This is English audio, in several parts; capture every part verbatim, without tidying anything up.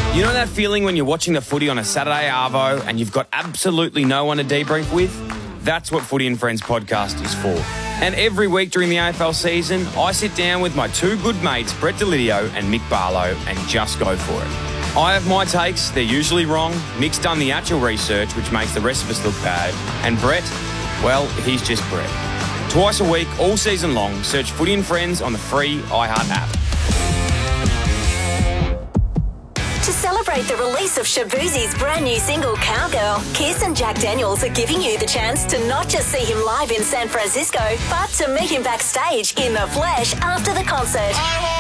You know that feeling when you're watching the footy on a Saturday arvo and you've got absolutely no one to debrief with? That's what Footy and Friends podcast is for. And every week during the A F L season, I sit down with my two good mates, Brett Delidio and Mick Barlow, and just go for it. I have my takes, they're usually wrong. Mick's done the actual research, which makes the rest of us look bad. And Brett, well, he's just Brett. Twice a week, all season long, search Footy and Friends on the free iHeart app. To celebrate the release of Shaboozey's brand new single, Cowgirl, Kiss and Jack Daniels are giving you the chance to not just see him live in San Francisco, but to meet him backstage in the flesh after the concert.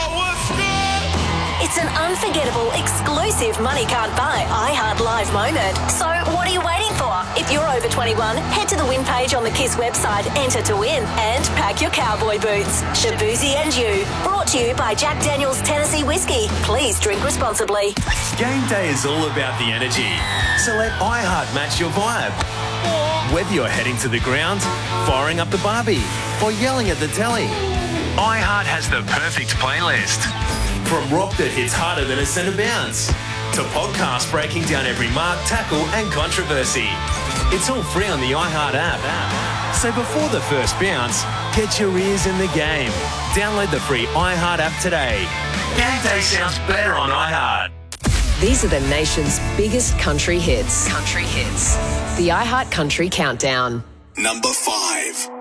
It's an unforgettable, exclusive money can't buy iHeart Live moment. So what are you waiting for? If you're over twenty-one, head to the win page on the Kiss website, enter to win, and pack your cowboy boots. Shaboozey and you. Brought to you by Jack Daniels Tennessee Whiskey. Please drink responsibly. Game day is all about the energy, so let iHeart match your vibe. Whether you're heading to the ground, firing up the barbie, or yelling at the telly, iHeart has the perfect playlist. From rock that hits harder than a centre bounce, to podcasts breaking down every mark, tackle and controversy. It's all free on the iHeart app. So before the first bounce, get your ears in the game. Download the free iHeart app today. Game day sounds better on iHeart. These are the nation's biggest country hits. Country hits. The iHeart Country Countdown. Number five.